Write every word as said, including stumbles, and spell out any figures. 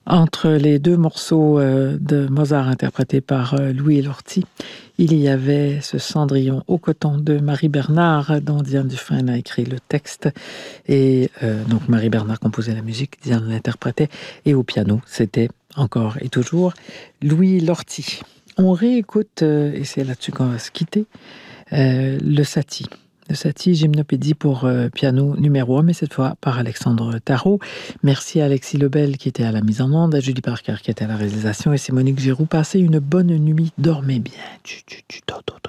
Entre les deux morceaux euh, de Mozart interprétés par euh, Louis Lorty, il y avait ce Cendrillon au coton de Marie Bernard, dont Diane Dufresne a écrit le texte. Et euh, donc Marie Bernard composait la musique, Diane l'interprétait. Et au piano, c'était encore et toujours Louis Lorty. On réécoute, euh, et c'est là-dessus qu'on va se quitter, euh, le Satie. Le Satie, Gymnopédie pour euh, piano numéro un, mais cette fois par Alexandre Tarot. Merci à Alexis Lebel qui était à la mise en onde, à Julie Parker qui était à la réalisation, et c'est Monique Giroux. Passez une bonne nuit, dormez bien. Tchu, tchu, tchu, to, to, to.